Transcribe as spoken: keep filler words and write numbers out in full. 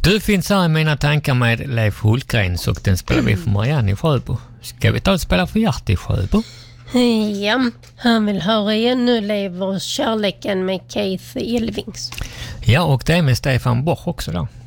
Du finns här i mina tankar med Leif Hultgren, så den spelar vi för Marianne i Sjöbo. Ska vi ta och spela för Gert i Sjöbo? Ja, han vill höra igen Nu lever kärleken med Keith Elvings. Ja, och det är med Stefan Boch också då.